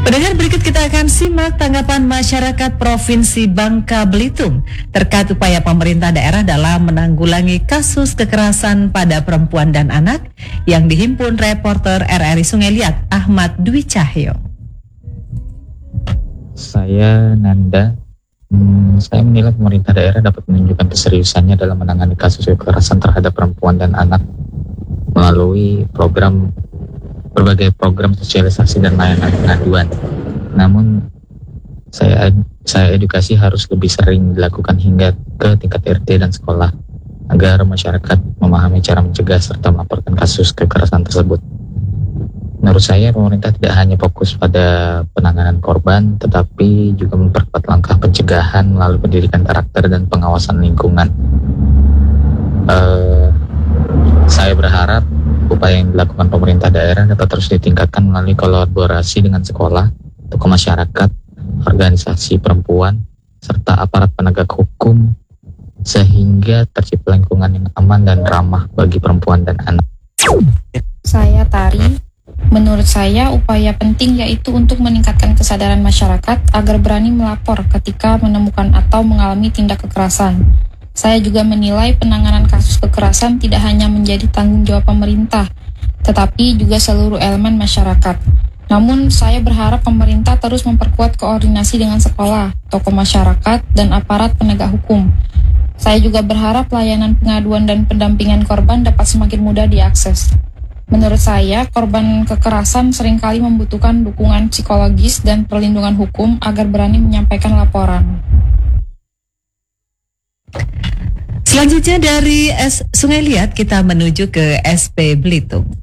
Pendengar, berikut kita akan simak tanggapan masyarakat Provinsi Bangka Belitung terkait upaya pemerintah daerah dalam menanggulangi kasus kekerasan pada perempuan dan anak yang dihimpun reporter RRI Sungai Liat Ahmad Dwi Cahyo. Saya Nanda. Saya menilai pemerintah daerah dapat menunjukkan keseriusannya dalam menangani kasus kekerasan terhadap perempuan dan anak melalui berbagai program sosialisasi dan layanan pengaduan. Namun, saya edukasi harus lebih sering dilakukan hingga ke tingkat RT dan sekolah agar masyarakat memahami cara mencegah serta melaporkan kasus kekerasan tersebut. Menurut saya, pemerintah tidak hanya fokus pada penanganan korban, tetapi juga memperkuat langkah pencegahan melalui pendidikan karakter dan pengawasan lingkungan. Saya berharap upaya yang dilakukan pemerintah daerah dapat terus ditingkatkan melalui kolaborasi dengan sekolah, tokoh masyarakat, organisasi perempuan, serta aparat penegak hukum, sehingga tercipta lingkungan yang aman dan ramah bagi perempuan dan anak. Saya Tari. Menurut saya, upaya penting yaitu untuk meningkatkan kesadaran masyarakat agar berani melapor ketika menemukan atau mengalami tindak kekerasan. Saya juga menilai penanganan kasus kekerasan tidak hanya menjadi tanggung jawab pemerintah, tetapi juga seluruh elemen masyarakat. Namun, saya berharap pemerintah terus memperkuat koordinasi dengan sekolah, tokoh masyarakat, dan aparat penegak hukum. Saya juga berharap layanan pengaduan dan pendampingan korban dapat semakin mudah diakses. Menurut saya, korban kekerasan seringkali membutuhkan dukungan psikologis dan perlindungan hukum agar berani menyampaikan laporan. Selanjutnya dari Sungai Liat kita menuju ke SP Belitung.